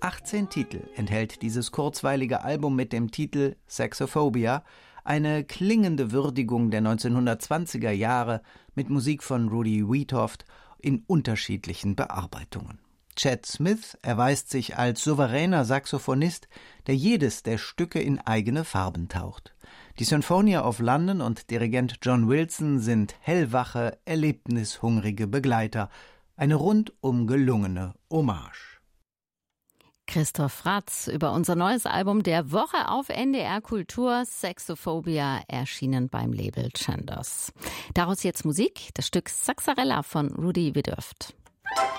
18 Titel enthält dieses kurzweilige Album mit dem Titel Saxophobia, eine klingende Würdigung der 1920er Jahre mit Musik von Rudy Wetoft in unterschiedlichen Bearbeitungen. Chad Smith erweist sich als souveräner Saxophonist, der jedes der Stücke in eigene Farben taucht. Die Sinfonia of London und Dirigent John Wilson sind hellwache, erlebnishungrige Begleiter, eine rundum gelungene Hommage. Christoph Ratz über unser neues Album der Woche auf NDR Kultur, Saxophobia, erschienen beim Label Chandos. Daraus jetzt Musik, das Stück Saxarella von Rudy Wetoft.